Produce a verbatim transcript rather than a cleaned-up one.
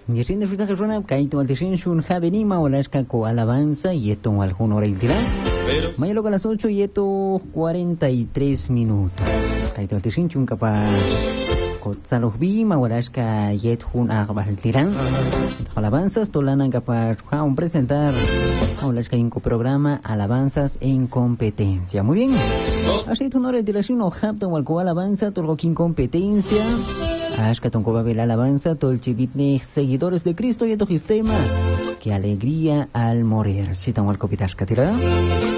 Yesinde fruta que suena, caíto al tishin shun javenima o la escaco alabanza y esto algún hora el tirán. Mañana a las ocho y esto cuarenta y tres minutos. Caíto al tishin shun capaz. Kotsalos bima o la esca yet jun agbal tirán. Alabanzas tolana capaz un presentar a la esca inco programa alabanzas en competencia. Muy bien. Así tu honor el tirashino hapta o alco alabanza tolgo competencia. Ashka toncoba la alabanza, todo el chivitne seguidores de Cristo y tu sistema. Qué alegría al morir. Si tan al copitashka tirada.